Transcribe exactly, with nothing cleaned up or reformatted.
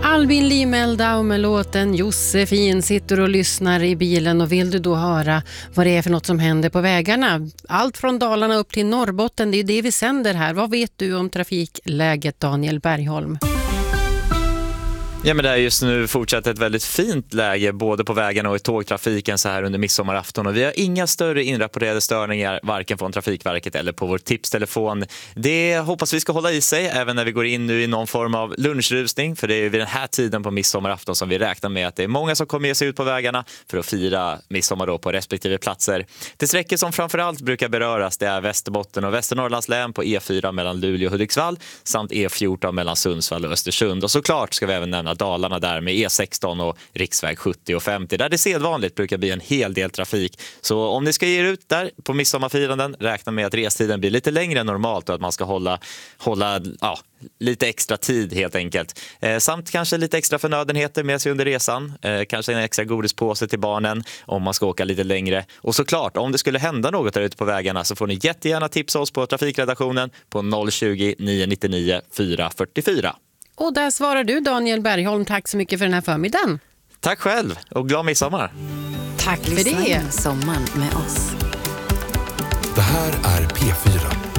Albin Limeldau med låten Josefin sitter och lyssnar i bilen, och vill du då höra vad det är för något som händer på vägarna? Allt från Dalarna upp till Norrbotten, det är det vi sänder här. Vad vet du om trafikläget, Daniel Bergholm? Ja, men det är just nu fortsatt ett väldigt fint läge både på vägarna och i tågtrafiken så här under midsommarafton, och vi har inga större inrapporterade störningar varken från Trafikverket eller på vår tipstelefon. Det hoppas vi ska hålla i sig även när vi går in nu i någon form av lunchrusning, för det är vid den här tiden på midsommarafton som vi räknar med att det är många som kommer ge sig ut på vägarna för att fira midsommar då på respektive platser. Det sträckor som framförallt brukar beröras, det är Västerbotten och Västernorrlands län på E fyra mellan Luleå och Hudiksvall samt E fjorton mellan Sundsvall och Östersund, och såklart ska vi även nämna Dalarna där med E sexton och riksväg sjuttio och femtio där det sedvanligt brukar bli en hel del trafik. Så om ni ska ge er ut där på midsommarfiranden, räkna med att restiden blir lite längre än normalt och att man ska hålla, hålla ja, lite extra tid helt enkelt. Eh, samt kanske lite extra förnödenheter med sig under resan. Eh, kanske en extra godispåse till barnen om man ska åka lite längre. Och såklart, om det skulle hända något där ute på vägarna så får ni jättegärna tipsa oss på trafikredaktionen på noll tjugo, nio nittionio, fyra fyrtiofyra. Och där svarar du, Daniel Bergholm. Tack så mycket för den här förmiddagen. Tack själv och glad midsommar. Tack för det. Sommaren med oss. Det här är P fyra.